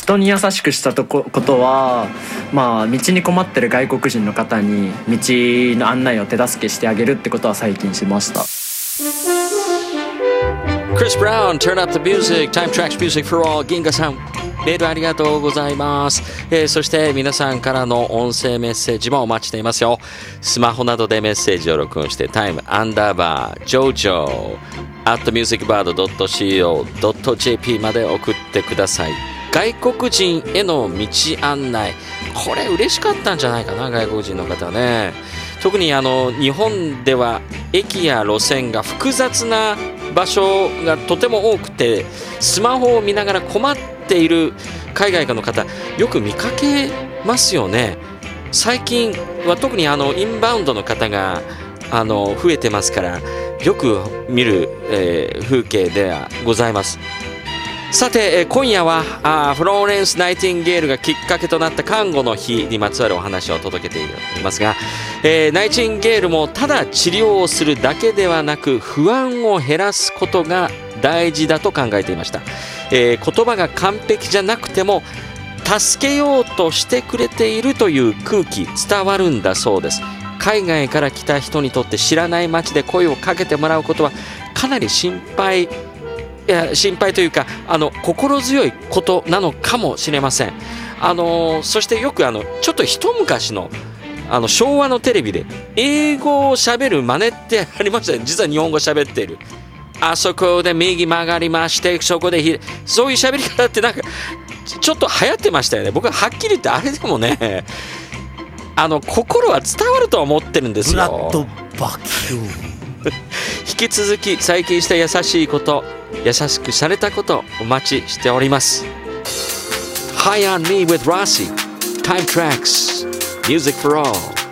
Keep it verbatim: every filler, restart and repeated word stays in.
人に優しくしたとこことは、まあ、道に困ってる外国人の方に道の案内を手助けしてあげるってことは最近しました。 Chris Brown, Turn Up the Music, Time Tracks Music for All。 銀河さん、メールありがとうございます、えー、そして皆さんからの音声メッセージもお待ちしていますよ。スマホなどでメッセージを録音して Time アンダーバー ジョジョ at musicbird ドット シーオー ドット ジェーピー まで送ってください。外国人への道案内、これ嬉しかったんじゃないかな、外国人の方はね。特にあの日本では駅や路線が複雑な場所がとても多くて、スマホを見ながら困っている海外の方よく見かけますよね。最近は特にあのインバウンドの方があの増えてますから、よく見る、えー、風景ではございます。さて今夜はあフローレンス・ナイティンゲールがきっかけとなった看護の日にまつわるお話を届けていますが、えー、ナイティンゲールもただ治療をするだけではなく不安を減らすことが大事だと考えていました、えー、言葉が完璧じゃなくても助けようとしてくれているという空気伝わるんだそうです。海外から来た人にとって知らない街で声をかけてもらうことはかなり心配いや心配というかあの心強いことなのかもしれません。あのそしてよくあのちょっと一昔のあの昭和のテレビで英語を喋る真似ってありましたね。実は日本語喋っている、あそこで右曲がりましてそこでひそういう喋り方ってなんかちょっと流行ってましたよね。僕ははっきり言ってあれでもね、あの心は伝わると思ってるんですよ。 ブラッドバキュー引き続き最近した優しいこと、優しくされたことお待ちしております。 High on Me with Rossi Time Tracks Music for All。